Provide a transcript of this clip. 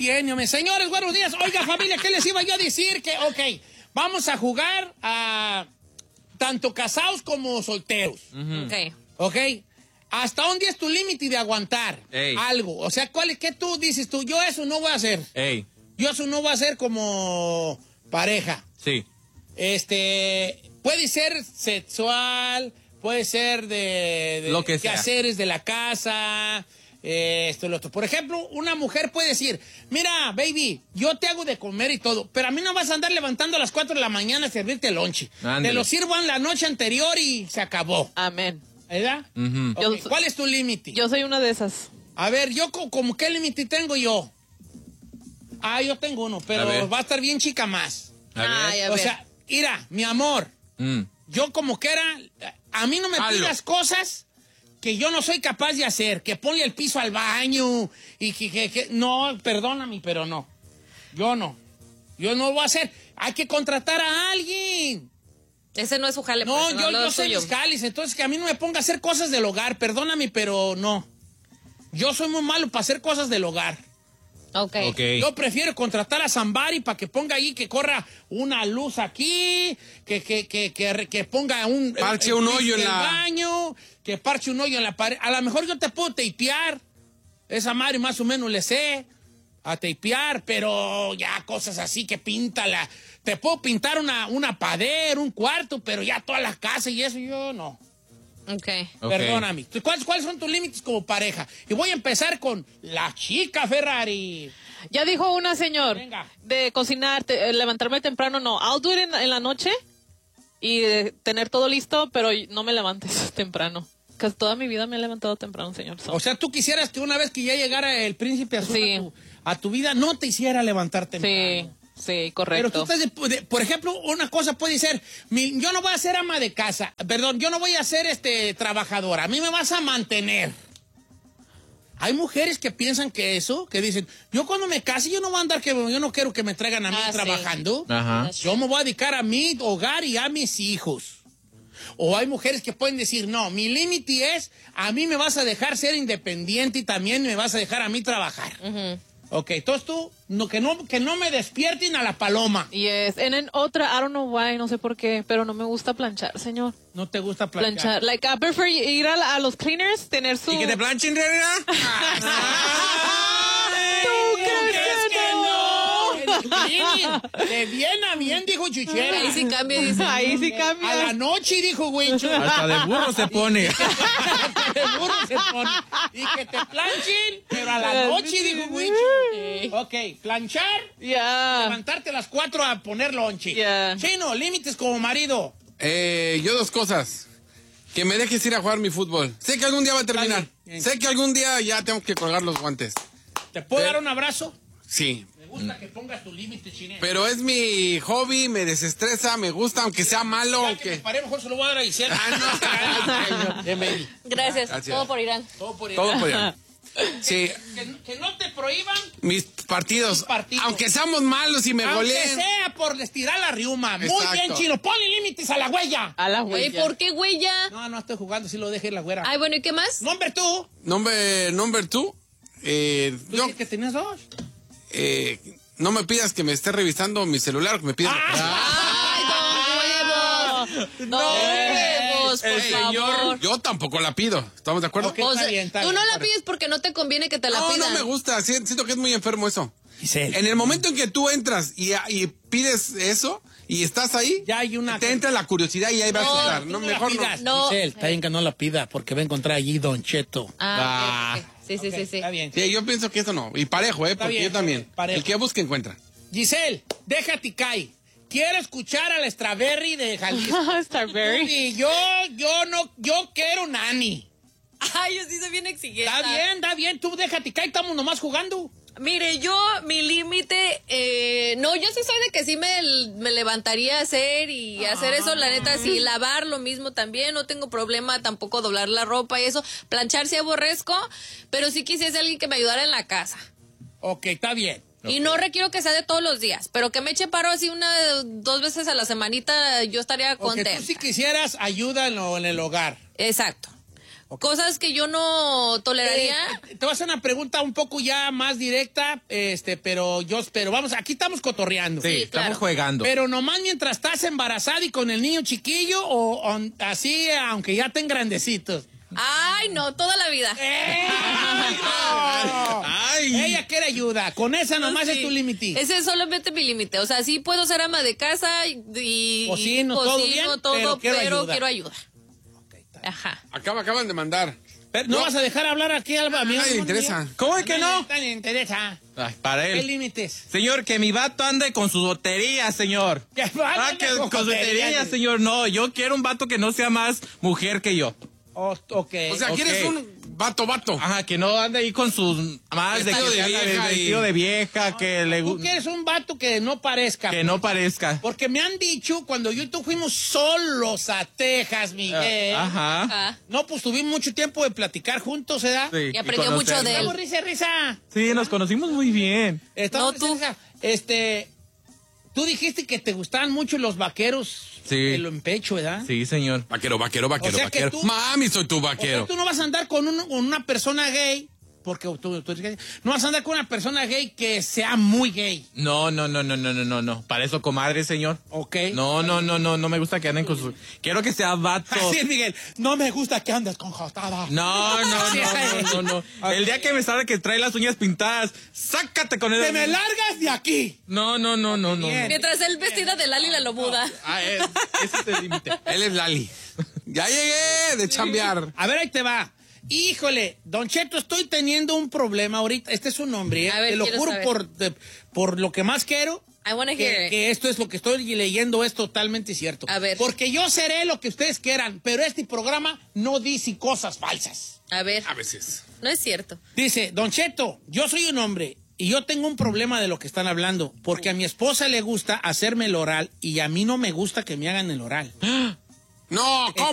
tiene, hombre. Señores, buenos días. Oiga, familia, ¿qué les iba yo a decir? Que, ok, vamos a jugar a tanto casados como solteros. Ok. ¿Hasta dónde es tu límite de aguantar algo? O sea, ¿qué tú dices tú? Yo eso no voy a hacer. Yo eso no voy a hacer como pareja. Sí. Puede ser sexual, puede ser de lo que sea. quehaceres de la casa, lo otro. Por ejemplo, una mujer puede decir, mira, baby, yo te hago de comer y todo, pero a mí no vas a andar levantando a las 4 de la mañana a servirte el lonche. Te lo sirvo en la noche anterior y se acabó. Amén. ¿Verdad? Okay. ¿Cuál es tu límite? Yo soy una de esas. A ver, yo como qué límite tengo yo. Yo tengo uno, pero va a estar bien chica más. O sea, mira, mi amor, yo como que a mí no me pidas cosas que yo no soy capaz de hacer, que ponle el piso al baño y que no, perdóname, pero no. Yo no lo voy a hacer. Hay que contratar a alguien. Ese no es su jale. No, yo soy mis jales, entonces que a mí no me ponga a hacer cosas del hogar, perdóname, pero no. Yo soy muy malo para hacer cosas del hogar. Okay. Yo prefiero contratar a Zambari para que ponga ahí, que corra una luz aquí, que ponga parche un hoyo en el baño, que parche un hoyo en la pared. A lo mejor yo te puedo tapear. Esa madre más o menos le sé a tapear, pero ya cosas así que píntala. Te puedo pintar una pared, un cuarto, pero ya toda la casa y eso yo no. Okay. Perdóname. ¿Cuáles son tus límites como pareja? Y voy a empezar con la chica Ferrari. Ya dijo una, señor. Venga. De cocinar, levantarme temprano, no. I'll do it en la noche y tener todo listo, pero no me levantes temprano. Que toda mi vida me he levantado temprano, señor. O sea, tú quisieras que una vez que ya llegara el príncipe azul a tu vida, no te hiciera levantar temprano. Sí, correcto. Pero tú estás, por ejemplo, una cosa puede ser, yo no voy a ser ama de casa, perdón, yo no voy a ser trabajadora, a mí me vas a mantener. Hay mujeres que piensan que dicen, yo cuando me case, yo no voy a andar, yo no quiero que me traigan a mí trabajando. Ajá. Yo me voy a dedicar a mi hogar y a mis hijos. O hay mujeres que pueden decir, no, mi límite es, a mí me vas a dejar ser independiente y también me vas a dejar a mí trabajar. Ok, entonces tú, que no me despierten a la paloma. Yes, en otra, I don't know why, no sé por qué, pero no me gusta planchar, señor. ¿No te gusta planchar? Planchar, like, I prefer ir a los cleaners, tener su... ¿Y que te planchen, realidad? ¿Tú crees que no? De bien a bien, dijo Chuchera. Ahí sí cambia, dice. Ahí sí cambia. A la noche, dijo Huicho. Hasta de burro se pone. Hasta de burro se pone. Y que te planchen, pero a la noche, dijo Huicho. Ok, planchar, levantarte a las 4 a poner lonche. Chino, límites como marido. Yo dos cosas. Que me dejes ir a jugar mi fútbol. Sé que algún día va a terminar. Sé que algún día ya tengo que colgar los guantes. ¿Te puedo dar un abrazo? Sí. Me gusta que pongas tu límite, Chino. Pero es mi hobby, me desestresa, me gusta, aunque sea malo. Ya que me paré, mejor se lo voy a dar a Giselle. Gracias. Todo por Irán. Todo por Irán. Sí. Que no te prohíban mis partidos. Aunque seamos malos y me goleen. Aunque sea por estirar la riuma. Muy bien, Chino. Ponle límites a la huella. A la huella. ¿Por qué huella? No estoy jugando. Si lo dejé la güera. Ay, bueno, ¿y qué más? Number two. Number two. ¿Tú dices que tenías dos? No me pidas que me esté revisando mi celular. Que me pidas. ¡Ay, no huevos! Por favor. Yo tampoco la pido. ¿Estamos de acuerdo? Okay, O sea, está bien, tú no la pides porque no te conviene que te la pidan. No me gusta. Siento que es muy enfermo eso. Giselle. En el momento en que tú entras y pides eso y estás ahí, ya hay una... te entra la curiosidad y ahí vas a estar. No, mejor no. Giselle, está bien que no la pida porque va a encontrar allí Don Cheto. Okay. Sí. Está bien. Sí, yo pienso que eso no. Y parejo, porque bien, yo también. parejo. El que busca encuentra. Giselle, déjate caer. Quiero escuchar a la Strawberry de Jalisco. Strawberry. Y yo quiero Nani. Ay, yo sí soy bien exigente. Está bien. Tú déjate caer, estamos nomás jugando. Mire, mi límite, no, yo sí soy de que sí me levantaría a hacer y hacer eso, la neta, sí, lavar lo mismo también, no tengo problema tampoco doblar la ropa y eso, planchar sí aborrezco, pero sí quisiese alguien que me ayudara en la casa. Ok, está bien. Y no requiero que sea de todos los días, pero que me eche paro así 2 veces a la semanita, yo estaría contenta. Tú sí quisieras ayuda en el hogar. Exacto. Cosas que yo no toleraría. Te voy a hacer una pregunta un poco ya más directa, pero vamos, aquí estamos cotorreando. Sí, estamos jugando. Pero nomás mientras estás embarazada y con el niño chiquillo o así, aunque ya estén grandecitos. Ay, no, toda la vida. Ay. Ella quiere ayuda. Con esa nomás es tu límite. Ese es solamente mi límite. O sea, sí puedo ser ama de casa y cocino todo bien, pero quiero ayuda. Okay, ajá. Acaban de mandar. Pero ¿no vas a dejar hablar aquí al amigo? Ay, le interesa. ¿Cómo es que no? Le interesa. Ay, para él. ¿Qué límites? Señor, que mi vato ande con su lotería, señor. Que con su lotería, señor. No, yo quiero un vato que no sea más mujer que yo. Okay. O sea, ¿quieres un vato? Ajá, que no ande ahí con sus más vestido de vieja, que le Tú quieres un vato que no parezca. Que no parezca. Porque me han dicho, cuando yo y tú fuimos solos a Texas, Miguel. Ajá. No, pues tuvimos mucho tiempo de platicar juntos, ¿verdad? Sí, y aprendió mucho de él. Estamos risa. Sí, nos conocimos muy bien. Estamos risa. Tú dijiste que te gustaban mucho los vaqueros. Sí. En pecho, ¿verdad? Sí, señor. Vaquero. O sea que tú, Mami, soy tu vaquero. O sea, tú no vas a andar con una persona gay, porque tú eres gay. No vas a andar con una persona gay que sea muy gay. No. Para eso, comadre, señor. Ok. No me gusta que anden con su... Quiero que sea vato. Así, Miguel. No me gusta que andes con jotada. No. El día que me salga que trae las uñas pintadas, sácate con él. ¡Te me largas de aquí! No. Mientras él vestida de Lali la lobuda. Ese es el límite. Él es Lali. Ya llegué de chambear. A ver, ahí te va. Híjole, Don Cheto, estoy teniendo un problema ahorita. Este es un nombre, ¿eh? A ver, te lo juro por lo que más quiero. I wanna hear it. Que esto es lo que estoy leyendo, es totalmente cierto. A ver. Porque yo seré lo que ustedes quieran, pero este programa no dice cosas falsas. A ver. A veces. No es cierto. Dice, Don Cheto, yo soy un hombre y yo tengo un problema de lo que están hablando, porque a mi esposa le gusta hacerme el oral y a mí no me gusta que me hagan el oral. No, ¿cómo?